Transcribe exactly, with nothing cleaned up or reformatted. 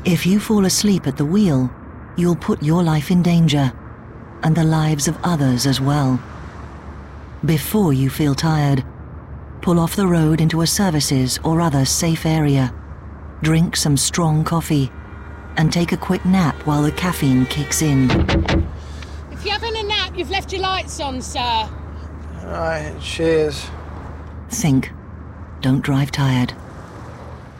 If you fall asleep at the wheel, you'll put your life in danger, and the lives of others as well. Before you feel tired, pull off the road into a services or other safe area, drink some strong coffee, and take a quick nap while the caffeine kicks in. If you're having a nap, you've left your lights on, sir. All right, cheers. Think. Don't drive tired.